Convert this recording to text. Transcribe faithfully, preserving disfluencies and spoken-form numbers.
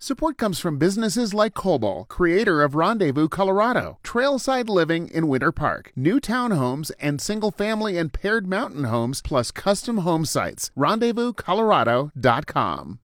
Support comes from businesses like Cobol, creator of Rendezvous Colorado, trailside living in Winter Park, new townhomes and single-family and paired mountain homes, plus custom home sites. rendezvous colorado dot com.